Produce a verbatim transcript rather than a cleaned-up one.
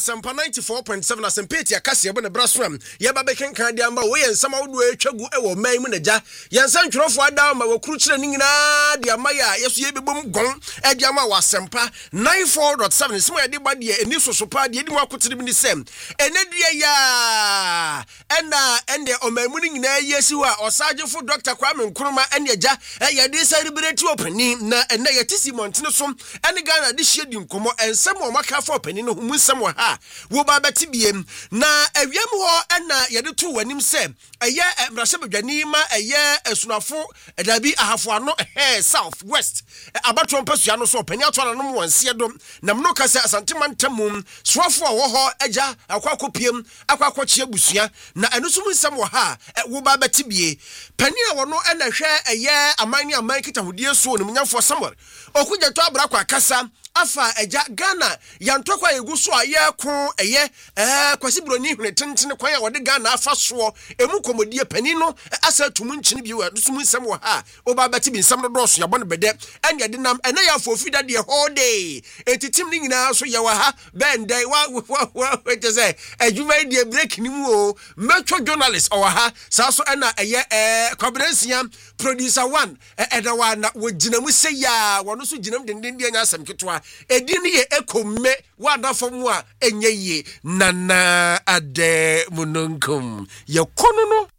Asempa ninety-four point seven Asempeti akase ebe ne brasram ye ba bekenkan dia ma wo ye nsama wodo etwagu e wo man mu naja ye nsan twrofo ada ma wo kuru kire ni nyina dia ma ya yeso ye bebom gon e dia ma wa Asempa ninety-four point seven simo ye de ba de eni soso pa de di mu akotire bi ni sem enadua ya ena ende o man mu ni nyina yesi wa osagefo Doctor Kwame Nkrumah ene agya e ye de celebrate opani na ene ye tisi montene so ene Ghana de hye di nkomo ensem o maka fa opani no humu nsem wo ha wo ba beti biem na awiem ho ena ye de to wanim se eye mrahye badwani ma eye esunafo edabi ahafo ano eh south west abatro mpasua no so opani ato na no wonse dom na mno kase asantemantamum srofo wo ho agya akwakopiem akwakoche busua na enu sum nsem wo ha wo ba beti bie pani a wono ena hwe eye aman ni aman kitahudie so no munyafo Samuel okugya to abra kwa kasa afa eja Ghana yantokwa yegu so ayeko eye eh kwasi broni hune tenten kwan ya wode Ghana afa so emu komodie pani no asa tumu nchini bi wa sum nsem wo ha oba bati bi nsem do so yabon bede enya de nam ena ya fofi da de whole day etitim ni nyina so ye wa ha ben dai wa wa we say adwuma de break ni mu o metro journalist o ha sa so ena eye eh kwabrensia producer one eda wa na wo ginamu se ya wono so ginam denden de anya asem ketwa edini ye ekome wadafo a enye ye nana ade mununkum ye kono no